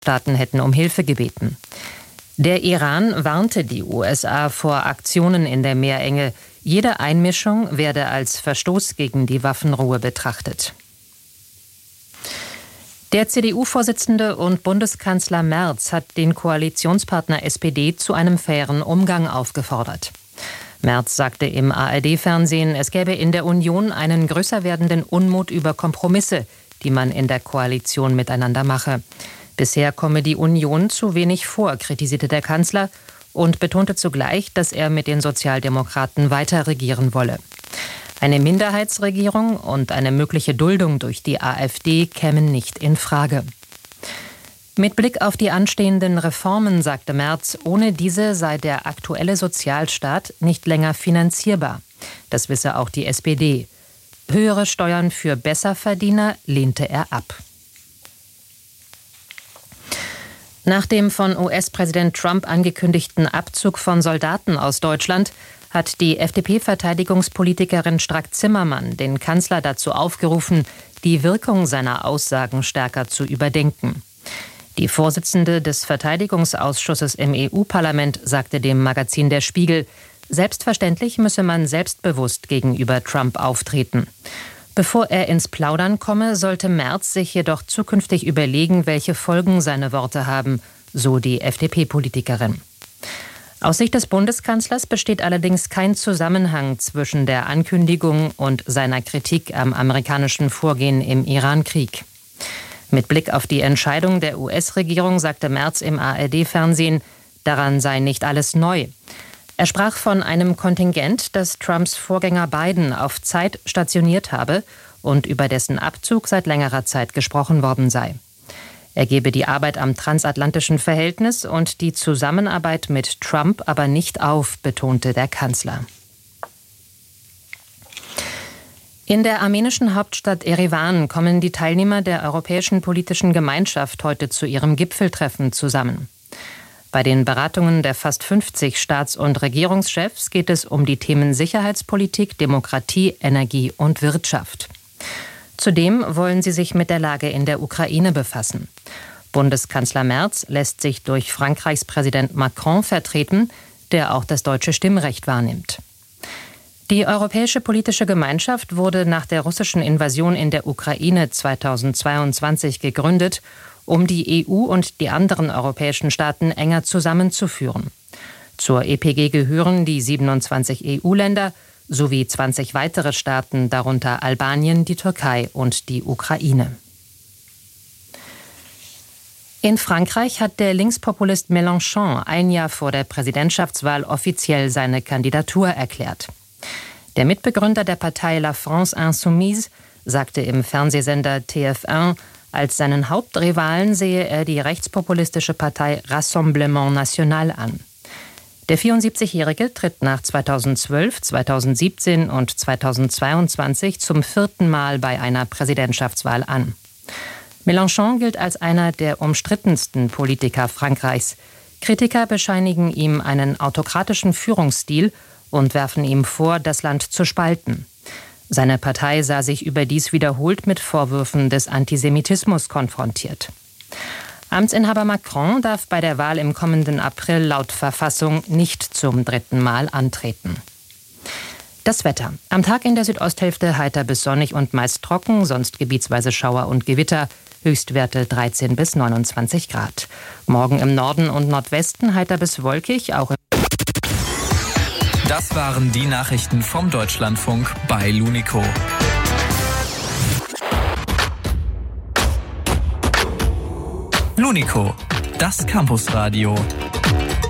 Staaten hätten um Hilfe gebeten. Der Iran warnte die USA vor Aktionen in der Meerenge. Jede Einmischung werde als Verstoß gegen die Waffenruhe betrachtet. Der CDU-Vorsitzende und Bundeskanzler Merz hat den Koalitionspartner SPD zu einem fairen Umgang aufgefordert. Merz sagte im ARD-Fernsehen, es gäbe in der Union einen größer werdenden Unmut über Kompromisse, die man in der Koalition miteinander mache. Bisher komme die Union zu wenig vor, kritisierte der Kanzler und betonte zugleich, dass er mit den Sozialdemokraten weiter regieren wolle. Eine Minderheitsregierung und eine mögliche Duldung durch die AfD kämen nicht in Frage. Mit Blick auf die anstehenden Reformen sagte Merz, ohne diese sei der aktuelle Sozialstaat nicht länger finanzierbar. Das wisse auch die SPD. Höhere Steuern für Besserverdiener lehnte er ab. Nach dem von US-Präsident Trump angekündigten Abzug von Soldaten aus Deutschland hat die FDP-Verteidigungspolitikerin Strack-Zimmermann den Kanzler dazu aufgerufen, die Wirkung seiner Aussagen stärker zu überdenken. Die Vorsitzende des Verteidigungsausschusses im EU-Parlament sagte dem Magazin Der Spiegel, selbstverständlich müsse man selbstbewusst gegenüber Trump auftreten. Bevor er ins Plaudern komme, sollte Merz sich jedoch zukünftig überlegen, welche Folgen seine Worte haben, so die FDP-Politikerin. Aus Sicht des Bundeskanzlers besteht allerdings kein Zusammenhang zwischen der Ankündigung und seiner Kritik am amerikanischen Vorgehen im Iran-Krieg. Mit Blick auf die Entscheidung der US-Regierung sagte Merz im ARD-Fernsehen, daran sei nicht alles neu. Er sprach von einem Kontingent, das Trumps Vorgänger Biden auf Zeit stationiert habe und über dessen Abzug seit längerer Zeit gesprochen worden sei. Er gebe die Arbeit am transatlantischen Verhältnis und die Zusammenarbeit mit Trump aber nicht auf, betonte der Kanzler. In der armenischen Hauptstadt Erivan kommen die Teilnehmer der Europäischen Politischen Gemeinschaft heute zu ihrem Gipfeltreffen zusammen. Bei den Beratungen der fast 50 Staats- und Regierungschefs geht es um die Themen Sicherheitspolitik, Demokratie, Energie und Wirtschaft. Zudem wollen sie sich mit der Lage in der Ukraine befassen. Bundeskanzler Merz lässt sich durch Frankreichs Präsident Macron vertreten, der auch das deutsche Stimmrecht wahrnimmt. Die Europäische Politische Gemeinschaft wurde nach der russischen Invasion in der Ukraine 2022 gegründet, um die EU und die anderen europäischen Staaten enger zusammenzuführen. Zur EPG gehören die 27 EU-Länder sowie 20 weitere Staaten, darunter Albanien, die Türkei und die Ukraine. In Frankreich hat der Linkspopulist Mélenchon ein Jahr vor der Präsidentschaftswahl offiziell seine Kandidatur erklärt. Der Mitbegründer der Partei La France Insoumise sagte im Fernsehsender TF1, als seinen Hauptrivalen sehe er die rechtspopulistische Partei Rassemblement National an. Der 74-Jährige tritt nach 2012, 2017 und 2022 zum 4. Mal bei einer Präsidentschaftswahl an. Mélenchon gilt als einer der umstrittensten Politiker Frankreichs. Kritiker bescheinigen ihm einen autokratischen Führungsstil und werfen ihm vor, das Land zu spalten. Seine Partei sah sich überdies wiederholt mit Vorwürfen des Antisemitismus konfrontiert. Amtsinhaber Macron darf bei der Wahl im kommenden April laut Verfassung nicht zum 3. Mal antreten. Das Wetter. Am Tag in der Südosthälfte heiter bis sonnig und meist trocken, sonst gebietsweise Schauer und Gewitter. Höchstwerte 13 bis 29 Grad. Morgen im Norden und Nordwesten heiter bis wolkig, auch im Das waren die Nachrichten vom Deutschlandfunk bei Lunico. Lunico, das Campusradio.